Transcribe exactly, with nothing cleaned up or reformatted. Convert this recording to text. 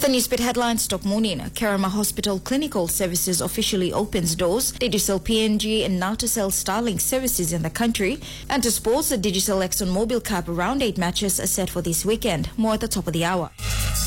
The newspaper headlines stock morning. Kerama Hospital Clinical Services officially opens doors. Digicel P N G and Nautocell Starlink services in the country. And to sports, the Digicel ExxonMobil Cup round eight matches are set for this weekend. More at the top of the hour.